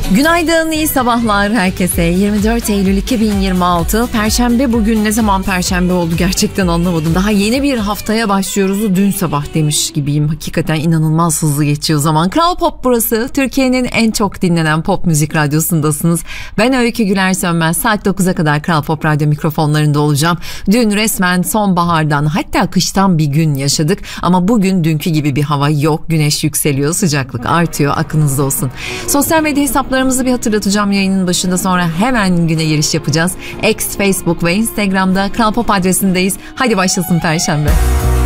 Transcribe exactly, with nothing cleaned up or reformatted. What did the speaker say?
Günaydın, iyi sabahlar herkese. yirmi dört Eylül iki bin yirmi altı Perşembe. Bugün ne zaman Perşembe oldu gerçekten anlamadım. Daha yeni bir haftaya başlıyoruz. Dün sabah demiş gibiyim. Hakikaten inanılmaz hızlı geçiyor zaman. Kral Pop burası. Türkiye'nin en çok dinlenen pop müzik radyosundasınız. Ben Öykü Güler Sönmez. Saat dokuza kadar Kral Pop Radyo mikrofonlarında olacağım. Dün resmen sonbahardan, hatta kıştan bir gün yaşadık. Ama bugün dünkü gibi bir hava yok. Güneş yükseliyor, sıcaklık artıyor. Aklınızda olsun. Sosyal medya hesaplarımızı bir hatırlatacağım yayının başında, sonra hemen güne giriş yapacağız. X, Facebook ve Instagram'da Kral Pop adresindeyiz. Hadi başlasın Perşembe.